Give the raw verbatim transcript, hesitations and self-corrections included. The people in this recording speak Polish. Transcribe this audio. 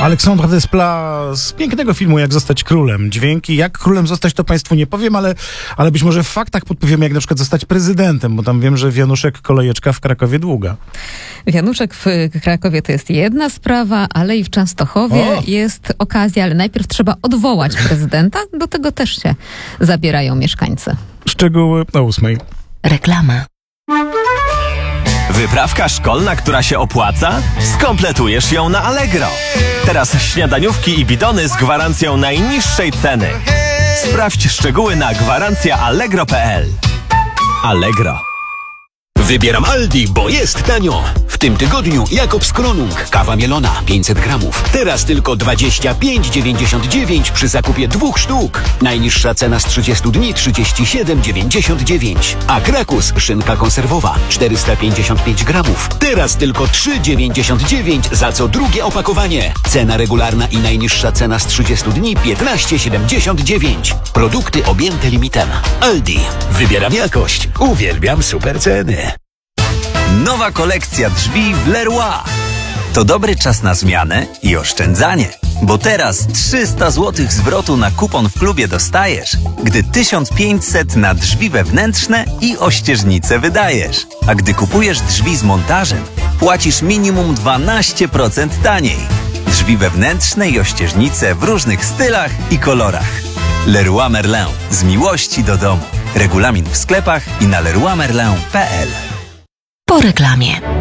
Aleksandra Desplat z pięknego filmu Jak zostać królem. Dźwięki, jak królem zostać, to państwu nie powiem, ale, ale być może w faktach podpowiemy, jak na przykład zostać prezydentem, bo tam wiem, że Wianuszek Kolejeczka w Krakowie długa. Wianuszek w Krakowie to jest jedna sprawa, ale i w Częstochowie O! jest okazja, ale najpierw trzeba odwołać prezydenta. Do tego też się zabierają mieszkańcy. Szczegóły o ósmej. Reklama. Wyprawka szkolna, która się opłaca? Skompletujesz ją na Allegro. Teraz śniadaniówki i bidony z gwarancją najniższej ceny. Sprawdź szczegóły na gwarancja allegro kropka p l. Allegro. Wybieram Aldi, bo jest tanio. W tym tygodniu Jakobs Kronung, kawa mielona pięćset gramów. Teraz tylko dwadzieścia pięć dziewięćdziesiąt dziewięć przy zakupie dwóch sztuk. Najniższa cena z trzydziestu dni trzydzieści siedem dziewięćdziesiąt dziewięć. A Krakus, szynka konserwowa czterysta pięćdziesiąt pięć gramów. Teraz tylko trzy dziewięćdziesiąt dziewięć za co drugie opakowanie. Cena regularna i najniższa cena z trzydziestu dni piętnaście siedemdziesiąt dziewięć. Produkty objęte limitem. Aldi. Wybieram jakość. Uwielbiam super ceny. Nowa kolekcja drzwi w Leroy. To dobry czas na zmianę i oszczędzanie, bo teraz trzysta złotych zwrotu na kupon w klubie dostajesz, gdy tysiąc pięćset na drzwi wewnętrzne i ościeżnice wydajesz. A gdy kupujesz drzwi z montażem, płacisz minimum dwanaście procent taniej. Drzwi wewnętrzne i ościeżnice w różnych stylach i kolorach. Leroy Merlin. Z miłości do domu. Regulamin w sklepach i na leroy merlin kropka p l. Po reklamie.